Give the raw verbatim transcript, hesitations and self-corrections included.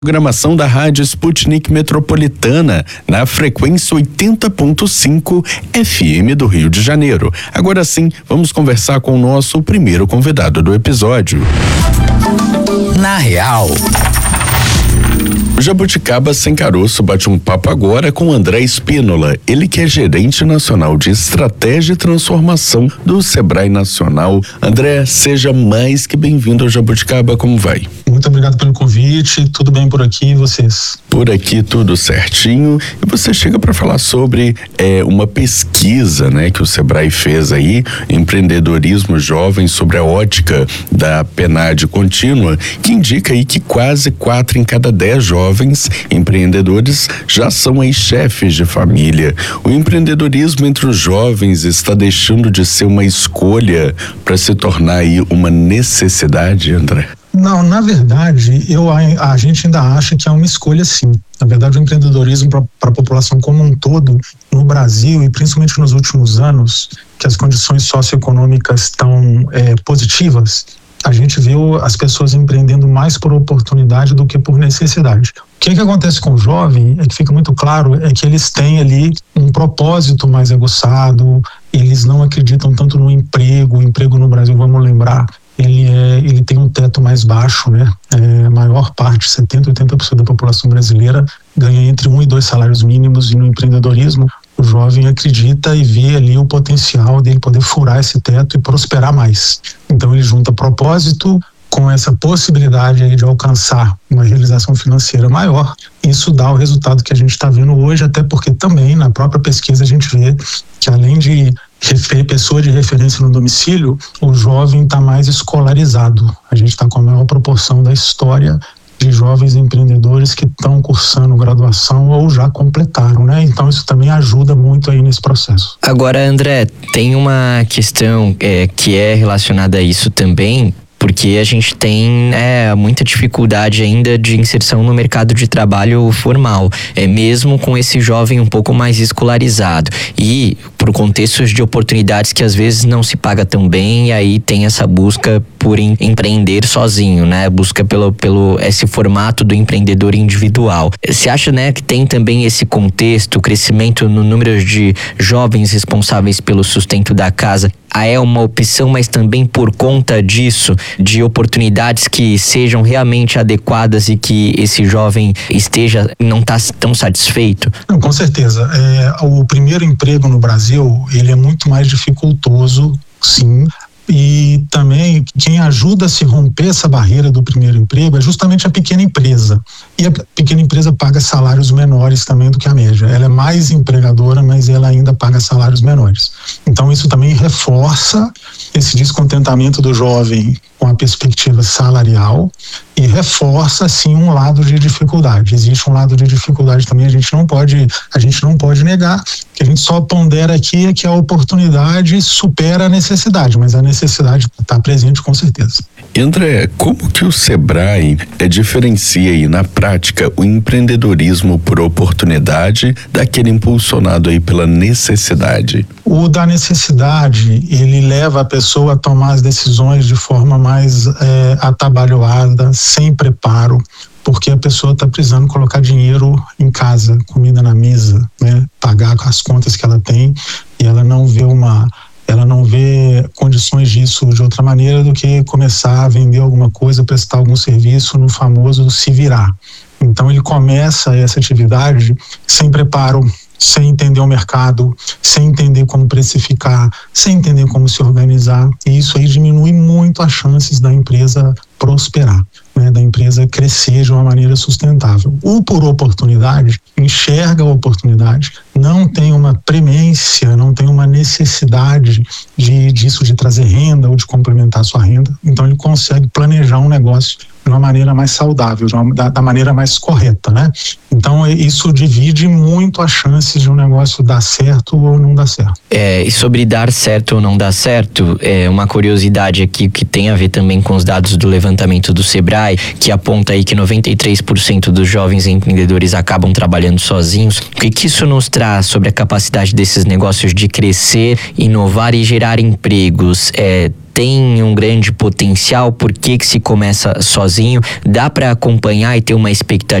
Programação da Rádio Sputnik Metropolitana, na frequência oitenta ponto cinco F M do Rio de Janeiro. Agora sim, vamos conversar com o nosso primeiro convidado do episódio. Na Real. O Jabuticaba Sem Caroço bate um papo agora com André Espínola, ele que é gerente nacional de estratégia e transformação do Sebrae Nacional. André, seja mais que bem-vindo ao Jabuticaba, como vai? Muito obrigado pelo convite, tudo bem por aqui e vocês? Por aqui tudo certinho, e você chega para falar sobre é, uma pesquisa, né, que o Sebrae fez aí, empreendedorismo jovem, sobre a ótica da PNAD contínua, que indica aí que quase quatro em cada dez jovens empreendedores já são aí chefes de família. O empreendedorismo entre os jovens está deixando de ser uma escolha para se tornar aí uma necessidade, André? Não, na verdade, eu, a, a gente ainda acha que é uma escolha sim. Na verdade, o empreendedorismo para a população como um todo, no Brasil e principalmente nos últimos anos, que as condições socioeconômicas estão é, positivas, a gente viu as pessoas empreendendo mais por oportunidade do que por necessidade. O que, que acontece com o jovem é que fica muito claro é que eles têm ali um propósito mais aguçado, eles não acreditam tanto no emprego. O emprego no Brasil, vamos lembrar, ele, é, ele tem um teto mais baixo, né? É, a maior parte, setenta, oitenta por cento da população brasileira ganha entre um e dois salários mínimos, e no empreendedorismo o jovem acredita e vê ali o potencial dele poder furar esse teto e prosperar mais. Então ele junta propósito com essa possibilidade aí de alcançar uma realização financeira maior. Isso dá o resultado que a gente está vendo hoje, até porque também na própria pesquisa a gente vê que além de refer, pessoa de referência no domicílio, o jovem está mais escolarizado. A gente está com a maior proporção da história de jovens empreendedores que estão cursando graduação ou já completaram, né? Então isso também ajuda muito aí nesse processo. Agora, André, tem uma questão é, que é relacionada a isso também, porque a gente tem é, muita dificuldade ainda de inserção no mercado de trabalho formal, é, mesmo com esse jovem um pouco mais escolarizado. E por contextos de oportunidades que às vezes não se paga tão bem, e aí tem essa busca por em, empreender sozinho, né? Busca pelo, pelo esse formato do empreendedor individual. Você acha, né, que tem também esse contexto, o crescimento no número de jovens responsáveis pelo sustento da casa é uma opção, mas também por conta disso, de oportunidades que sejam realmente adequadas e que esse jovem esteja, não está tão satisfeito? Não, com certeza. É, o primeiro emprego no Brasil, ele é muito mais dificultoso, sim. E também quem ajuda a se romper essa barreira do primeiro emprego é justamente a pequena empresa. E a pequena empresa paga salários menores também do que a média. Ela é mais empregadora, mas ela ainda paga salários menores. Então isso também reforça esse descontentamento do jovem com a perspectiva salarial e reforça, sim, um lado de dificuldade. Existe um lado de dificuldade também, a gente não pode, a gente não pode negar, que a gente só pondera aqui é que a oportunidade supera a necessidade, mas a necessidade está presente com certeza. André, como que o Sebrae é, diferencia aí na prática o empreendedorismo por oportunidade daquele impulsionado aí pela necessidade? O da necessidade, ele leva a pessoa a tomar as decisões de forma mais é, atabalhoada, sem preparo, porque a pessoa está precisando colocar dinheiro em casa, comida na mesa, né? Pagar as contas que ela tem, e ela não vê uma... ela não vê condições disso de outra maneira do que começar a vender alguma coisa, prestar algum serviço no famoso se virar. Então ele começa essa atividade sem preparo, sem entender o mercado, sem entender como precificar, sem entender como se organizar, e isso aí diminui muito as chances da empresa prosperar, né, da empresa crescer de uma maneira sustentável. O por oportunidade, enxerga a oportunidade, não tem uma premência, não tem uma necessidade de, disso de trazer renda ou de complementar a sua renda, então ele consegue planejar um negócio de uma maneira mais saudável, de uma, da, da maneira mais correta, né? Então isso divide muito as chances de um negócio dar certo ou não dar certo. É, e sobre dar certo ou não dar certo, é uma curiosidade aqui que tem a ver também com os dados do levantamento do Sebrae, que aponta aí que noventa e três por cento dos jovens empreendedores acabam trabalhando sozinhos. O que, que isso nos traz sobre a capacidade desses negócios de crescer, inovar e gerar empregos? É, tem um grande potencial? Por que que se começa sozinho? Dá para acompanhar e ter uma expectativa